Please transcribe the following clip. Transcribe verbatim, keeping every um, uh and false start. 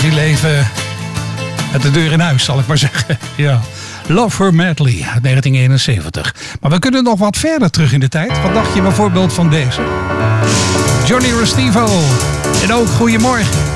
viel even met de deur in huis, zal ik maar zeggen. Ja. Love Her Madly uit negentien eenenzeventig. Maar we kunnen nog wat verder terug in de tijd. Wat dacht je bijvoorbeeld van deze? Johnny Restivo. En ook goedemorgen.